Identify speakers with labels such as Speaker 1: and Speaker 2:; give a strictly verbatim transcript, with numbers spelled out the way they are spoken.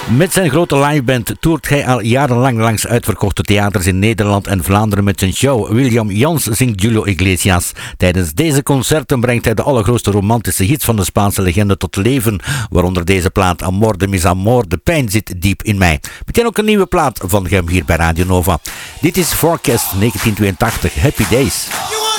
Speaker 1: Met zijn grote liveband toert hij al jarenlang langs uitverkochte theaters in Nederland en Vlaanderen met zijn show. William Jans zingt Julio Iglesias. Tijdens deze concerten brengt hij de allergrootste romantische hits van de Spaanse legende tot leven, waaronder deze plaat Amor de mis amor, de pijn zit diep in mij. Meteen ook een nieuwe plaat van hem hier bij Radio Nova. Dit is Forecast negentien tweeëntachtig, Happy Days.